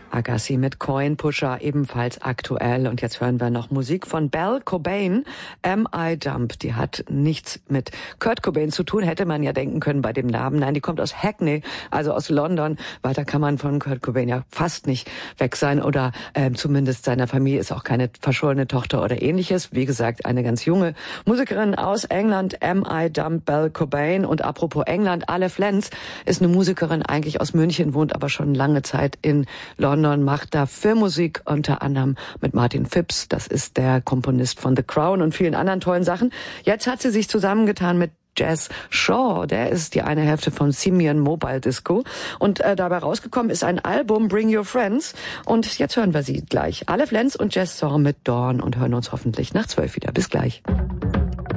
Agassi mit Coin Pusher, ebenfalls aktuell. Und jetzt hören wir noch Musik von Belle Cobain, Am I Dumb. Die hat nichts mit Kurt Cobain zu tun, hätte man ja denken können bei dem Namen. Nein, die kommt aus Hackney, also aus London. Weiter kann man von Kurt Cobain ja fast nicht weg sein. Oder zumindest seiner Familie ist auch keine verschollene Tochter oder ähnliches. Wie gesagt, eine ganz junge Musikerin aus England, Am I Dumb, Belle Cobain. Und apropos England, Aleph Lenz ist eine Musikerin eigentlich aus München, wohnt aber schon lange Zeit in London, macht da Filmmusik, unter anderem mit Martin Phipps. Das ist der Komponist von The Crown und vielen anderen tollen Sachen. Jetzt hat sie sich zusammengetan mit Jazz Shaw, der ist die eine Hälfte von Simian Mobile Disco. Und dabei rausgekommen ist ein Album, Bring Your Friends. Und jetzt hören wir sie gleich. Aleph Lenz und Jazz Shaw mit Dawn und hören uns hoffentlich nach 12 wieder. Bis gleich.